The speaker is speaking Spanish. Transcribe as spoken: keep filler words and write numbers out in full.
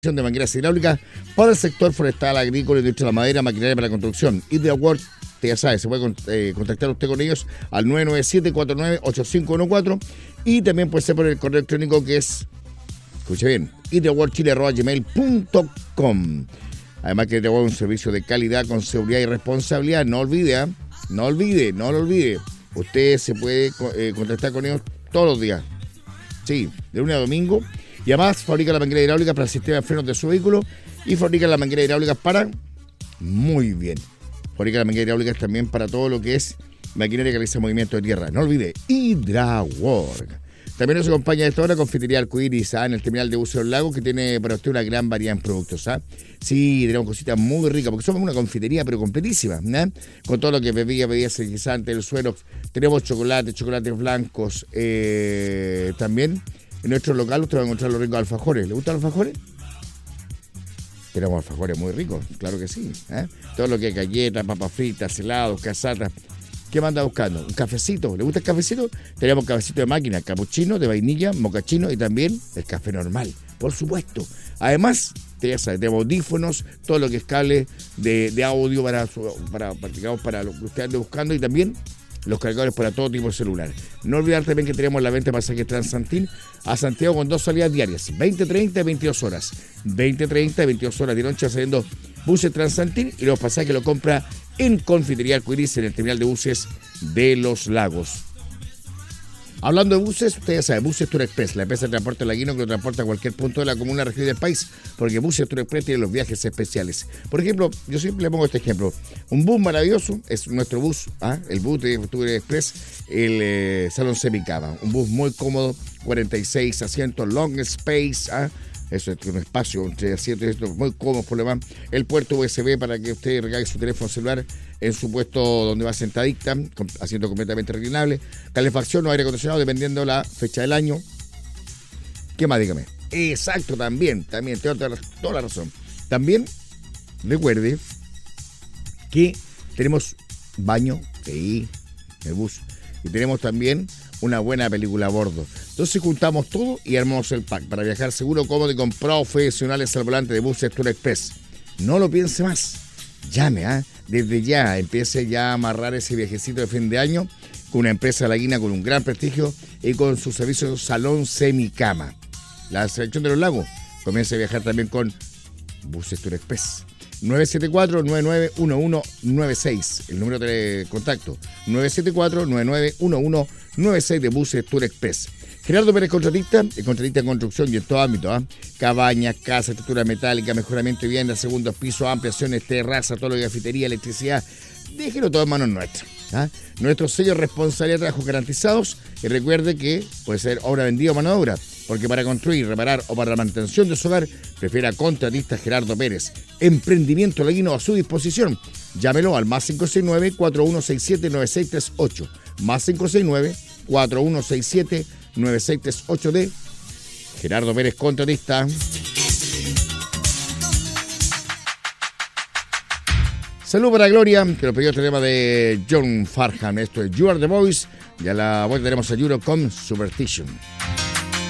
de mangueras hidráulicas para el sector forestal, agrícola, industria de la madera, maquinaria para la construcción. Ideaward, ya sabe, se puede eh, contactar usted con ellos al nueve nueve siete, cuatro nueve, ocho cinco uno cuatro y también puede ser por el correo electrónico que es, escuche bien, ideawardchile arroba gmail punto com. Además que Ideaward es un servicio de calidad con seguridad y responsabilidad. No olvide, ¿eh? no olvide, no lo olvide. Usted se puede eh, contactar con ellos todos los días. Sí, de lunes a domingo. Y además fabrica la manguera hidráulica para el sistema de frenos de su vehículo y fabrica la manguera hidráulica para, muy bien, fabrica la manguera hidráulica también para todo lo que es maquinaria que realiza movimiento de tierra. No olvide, Ideaward. También nos acompaña a esta hora Confitería Arcoiris, ¿ah? en el terminal de Buceo del Lago, que tiene para usted una gran variedad en productos. ¿ah? Sí, tenemos cositas muy ricas, porque somos una confitería, pero completísima, ¿no? Con todo lo que bebía, bebidas energizantes, el suero. Tenemos chocolate, chocolates blancos, eh, también. En nuestro local usted va a encontrar los ricos alfajores. ¿Le gustan los alfajores? Tenemos alfajores muy ricos, claro que sí. ¿eh? Todo lo que es galletas, papas fritas, helados, casatas. ¿Qué más anda buscando? ¿Un cafecito? ¿Le gusta el cafecito? Tenemos cafecito de máquina, capuchino, de vainilla, mocachino y también el café normal, por supuesto. Además, tenemos audífonos, todo lo que es cable de, de audio para, para, para, digamos, para lo que usted ande buscando y también los cargadores para todo tipo de celular. No olvidar también que tenemos la venta de pasajes Transantil a Santiago con dos salidas diarias, veinte treinta y veintidós horas. veinte treinta y veintidós horas de noche saliendo buses Transantil y los pasajes lo compra en Confitería Arcoiris en el terminal de buses de Los Lagos. Hablando de buses, usted ya sabe, Buses Tour Express, la empresa de transporte laguino que lo transporta a cualquier punto de la comuna, región del país, porque Buses Tour Express tiene los viajes especiales. Por ejemplo, yo siempre le pongo este ejemplo. Un bus maravilloso es nuestro bus, ¿ah? el bus de Tour Express, el eh, Salón Semicama. Un bus muy cómodo, cuarenta y seis asientos, long space, ¿ah? Eso es un espacio entre asientos muy cómodos por lo demás. El puerto U S B para que usted recargue su teléfono celular en su puesto donde va sentadita, asiento completamente reclinable. Calefacción o aire acondicionado dependiendo la fecha del año. ¿Qué más? Dígame. Exacto, también, también, tengo toda la, toda la razón. También, recuerde que tenemos baño, sí, en el bus. Y tenemos también una buena película a bordo. Entonces juntamos todo y armamos el pack para viajar seguro, cómodo y con profesionales al volante de Buses Tour Express. No lo piense más. Llame, ¿ah? ¿eh? Desde ya, empiece ya a amarrar ese viajecito de fin de año con una empresa laguina con un gran prestigio y con su servicio Salón Semicama. La selección de Los Lagos comienza a viajar también con Buses Tour Express. nueve siete cuatro, nueve nueve uno uno nueve seis, el número de contacto, nueve siete cuatro, nueve nueve uno uno nueve seis de Buses Tour Express. Gerardo Pérez, contratista, el contratista en construcción y en todo ámbito, ¿eh? Cabañas, casas, estructura metálica, mejoramiento de vivienda, segundos pisos, ampliaciones, terraza, todo lo de cafetería, electricidad. Déjelo todo en manos nuestras. ¿eh? Nuestros sellos de responsabilidad de trabajos garantizados. Y recuerde que puede ser obra vendida o mano de obra, porque para construir, reparar o para la mantención de su hogar, prefiera a contratista Gerardo Pérez. Emprendimiento laguino a su disposición. Llámelo al más cinco seis nueve, cuatro uno seis siete, nueve seis tres ocho. Más cinco seis nueve, cuatro uno seis siete, nueve seis tres ocho de Gerardo Pérez, contratista. Salud para Gloria, que nos pidió este tema de John Farham. Esto es You Are The Voice. Y a la vuelta tenemos a Euro con Superstition.